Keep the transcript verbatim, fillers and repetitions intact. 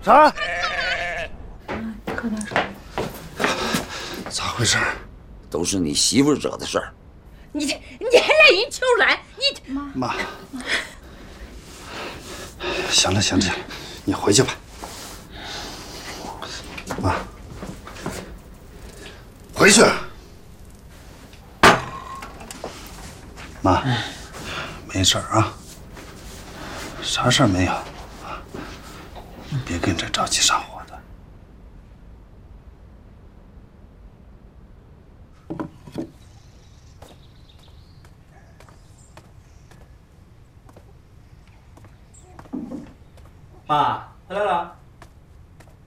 啥？ 快点说。 咋回事？ 都是你媳妇惹的事儿。 你你还来人求来？你妈妈，行了行了行了，你回去吧。妈，回去。妈，没事啊，啥事儿没有啊，别跟着着急上火的。 爸，回来了。